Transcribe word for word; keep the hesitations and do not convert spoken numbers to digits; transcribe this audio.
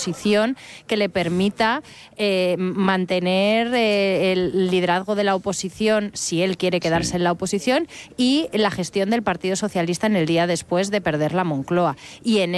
posición que le permita eh, mantener eh, el liderazgo de la oposición, si él quiere quedarse sí. en la oposición, y la gestión del Partido Socialista en el día después de perder la Moncloa. Y en